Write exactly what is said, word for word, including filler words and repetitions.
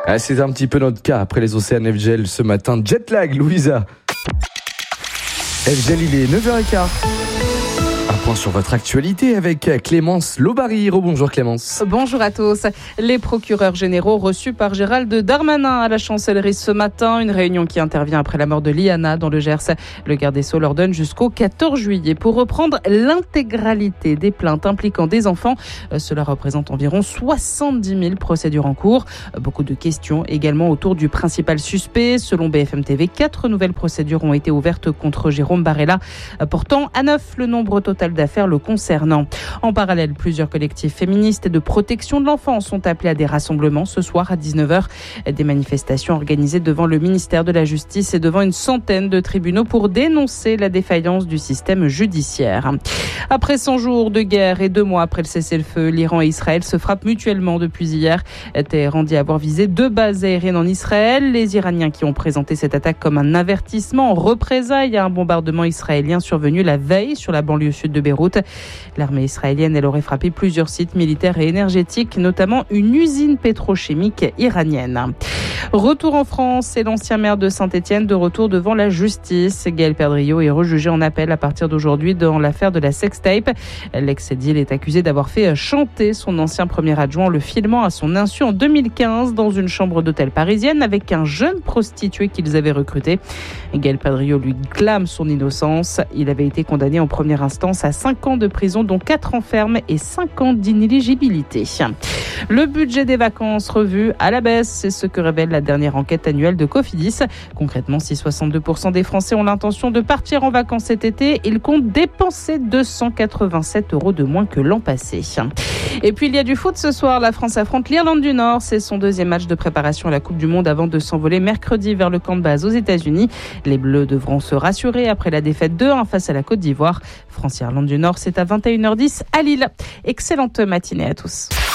Ah, c'est un petit peu notre cas après les Océans F G L ce matin. Jet lag, Louisa. F G L, il est neuf heures quinze. Un point sur votre actualité avec Clémence Lobary. Bonjour Clémence. Bonjour à tous. Les procureurs généraux reçus par Gérald Darmanin à la chancellerie ce matin. Une réunion qui intervient après la mort de Liana dans le Gers. Le garde des Sceaux leur donne jusqu'au quatorze juillet pour reprendre l'intégralité des plaintes impliquant des enfants. Cela représente environ soixante-dix mille procédures en cours. Beaucoup de questions également autour du principal suspect. Selon B F M T V, quatre nouvelles procédures ont été ouvertes contre Jérôme Barella, portant à neuf le nombre total d'affaires le concernant. En parallèle, plusieurs collectifs féministes et de protection de l'enfance sont appelés à des rassemblements ce soir à dix-neuf heures. Des manifestations organisées devant le ministère de la Justice et devant une centaine de tribunaux pour dénoncer la défaillance du système judiciaire. Après cent jours de guerre et deux mois après le cessez-le-feu, l'Iran et Israël se frappent mutuellement depuis hier. Téhéran dit avoir visé deux bases aériennes en Israël. Les Iraniens qui ont présenté cette attaque comme un avertissement en représailles à un bombardement israélien survenu la veille sur la banlieue sud de Beyrouth. L'armée israélienne, elle aurait frappé plusieurs sites militaires et énergétiques, notamment une usine pétrochimique iranienne. Retour en France, et l'ancien maire de Saint-Étienne de retour devant la justice. Gaël Perdriau est rejugé en appel à partir d'aujourd'hui dans l'affaire de la sextape. L'ex-édile est accusé d'avoir fait chanter son ancien premier adjoint en le filmant à son insu en deux mille quinze dans une chambre d'hôtel parisienne avec un jeune prostitué qu'ils avaient recruté. Gaël Perdriau lui clame son innocence. Il avait été condamné en première instance à cinq ans de prison, dont quatre ans ferme et cinq ans d'inéligibilité. Le budget des vacances revu à la baisse, c'est ce que révèle la dernière enquête annuelle de Cofidis. Concrètement, si soixante-deux pour cent des Français ont l'intention de partir en vacances cet été, ils comptent dépenser deux cent quatre-vingt-sept euros de moins que l'an passé. Et puis il y a du foot ce soir, la France affronte l'Irlande du Nord. C'est son deuxième match de préparation à la Coupe du Monde avant de s'envoler mercredi vers le camp de base aux États-Unis. Les Bleus devront se rassurer après la défaite deux un face à la Côte d'Ivoire. France-Irlande du Nord, c'est à vingt et une heures dix à Lille. Excellente matinée à tous.